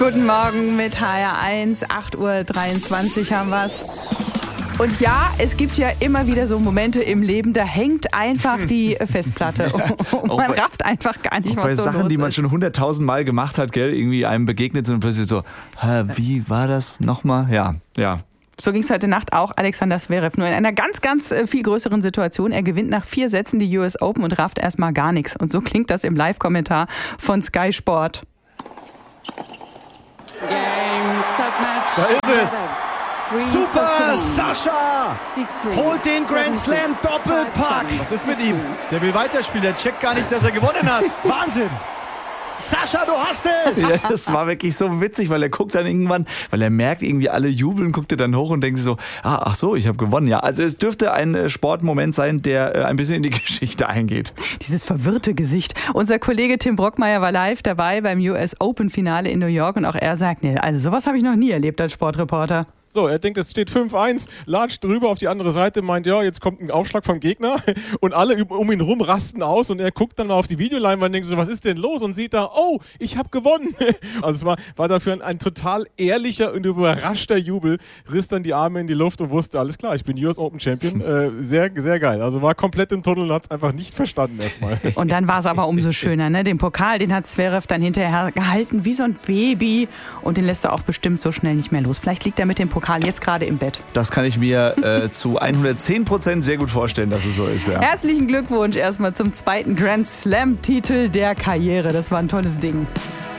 Guten Morgen mit HR1, 8:23 Uhr haben wir's. Und ja, es gibt ja immer wieder so Momente im Leben, da hängt einfach die Festplatte und man rafft einfach gar nicht, was bei so Sachen, los die man ist. schon 100.000 Mal gemacht hat, gell, irgendwie einem begegnet sind und plötzlich so, wie war das nochmal? Ja. So ging es heute Nacht auch Alexander Zverev, nur in einer ganz, ganz viel größeren Situation. Er gewinnt nach 4 Sätzen die US Open und rafft erstmal gar nichts. Und so klingt das im Live-Kommentar von Sky Sport. Da ist es. Super, Sascha holt den Grand Slam Doppelpack. Was ist mit ihm? Der will weiterspielen, der checkt gar nicht, dass er gewonnen hat. Wahnsinn. Sascha, du hast es! Ja, das war wirklich so witzig, weil er guckt dann irgendwann, weil er merkt, irgendwie alle jubeln, guckt er dann hoch und denkt sich so, ach so, ich habe gewonnen. Ja, also es dürfte ein Sportmoment sein, der ein bisschen in die Geschichte eingeht. Dieses verwirrte Gesicht. Unser Kollege Tim Brockmeier war live dabei beim US Open Finale in New York und auch er sagt, nee, also sowas habe ich noch nie erlebt als Sportreporter. So, er denkt, es steht 5-1, latscht drüber auf die andere Seite, meint, ja, jetzt kommt ein Aufschlag vom Gegner und alle um ihn rum rasten aus und er guckt dann mal auf die Videoleinwand und denkt so, was ist denn los? Und sieht da, oh, ich habe gewonnen. Also es war dafür ein total ehrlicher und überraschter Jubel, riss dann die Arme in die Luft und wusste, alles klar, ich bin US Open Champion. Sehr, sehr geil. Also war komplett im Tunnel und hat es einfach nicht verstanden erstmal. Und dann war es aber umso schöner, ne? Den Pokal, den hat Zverev dann hinterher gehalten wie so ein Baby und den lässt er auch bestimmt so schnell nicht mehr los. Vielleicht liegt er mit dem Pokal jetzt gerade im Bett. Das kann ich mir zu 110% sehr gut vorstellen, dass es so ist. Ja. Herzlichen Glückwunsch erstmal zum 2. Grand Slam-Titel der Karriere. Das war ein tolles Ding.